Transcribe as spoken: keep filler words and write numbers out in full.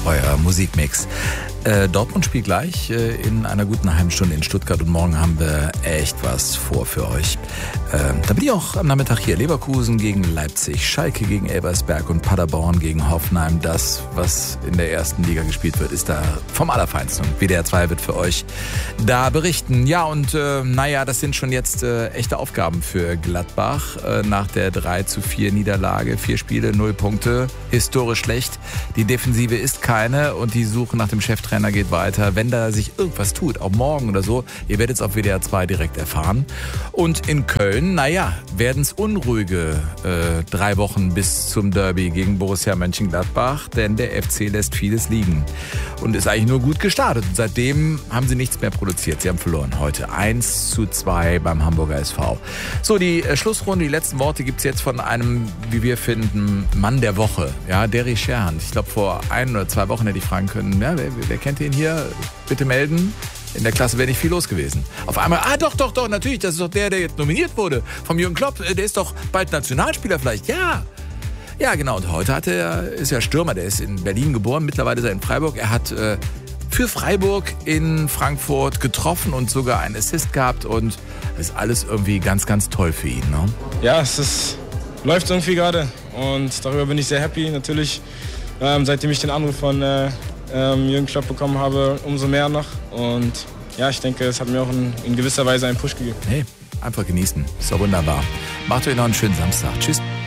euer Musikmix. Äh, Dortmund spielt gleich äh, in einer guten halben Stunde in Stuttgart und morgen haben wir echt was vor für euch. Äh, da bin ich auch am Nachmittag hier. Leverkusen gegen Leipzig, Schalke gegen Elversberg und Paderborn gegen Hoffenheim. Das, was in der ersten Liga gespielt wird, ist da vom Allerfeinsten. Und W D R zwei wird für euch da berichten. Ja, und äh, naja, das sind schon jetzt äh, echte Aufgaben für Gladbach. Äh, nach der drei zu vier Niederlage, vier Spiele, null Punkte, historisch schlecht. Die Defensive ist keine und die Suche nach dem Cheftrainer geht weiter. Wenn da sich irgendwas tut, auch morgen oder so, ihr werdet es auf W D R zwei direkt erfahren. Und in Köln, naja, werden es unruhige äh, drei Wochen bis zum Derby gegen Borussia Mönchengladbach, denn der F C lässt vieles liegen und ist eigentlich nur gut gestartet. Und seitdem haben sie nichts mehr produziert. Sie haben verloren heute eins zu zwei beim Hamburger S V. So, die äh, Schlussrunde, die letzten Worte gibt es jetzt von einem, wie wir finden, Mann der Woche. Ja, Derry Sherhand. Ich glaube, vor ein oder zwei Wochen hätte ich fragen können, ja, wer, wer kennt den hier? Bitte melden. In der Klasse wäre nicht viel los gewesen. Auf einmal, ah doch, doch, doch, natürlich, das ist doch der, der jetzt nominiert wurde vom Jürgen Klopp. Der ist doch bald Nationalspieler vielleicht. Ja, ja genau. Und heute hat er, ist er Stürmer, der ist in Berlin geboren, mittlerweile ist er in Freiburg. Er hat äh, für Freiburg in Frankfurt getroffen und sogar einen Assist gehabt und das ist alles irgendwie ganz, ganz toll für ihn. Ne? Ja, es ist, läuft irgendwie gerade und darüber bin ich sehr happy. Natürlich, ähm, seitdem ich den Anruf von äh, ähm, Jürgen Klopp bekommen habe, umso mehr noch. Und ja, ich denke, es hat mir auch in, in gewisser Weise einen Push gegeben. Hey, einfach genießen. Ist doch wunderbar. Macht euch noch einen schönen Samstag. Tschüss.